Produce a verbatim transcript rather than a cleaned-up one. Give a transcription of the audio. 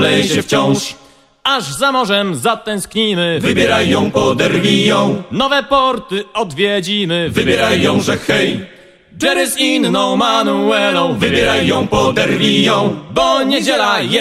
leje się wciąż. Aż za morzem zatęsknimy, Wybieraj ją, poderwij ją, nowe porty odwiedzimy. wybieraj ją, że hej. Jerry's inną Manuelą, Wybieraj ją, poderwij ją, bo niedziela jest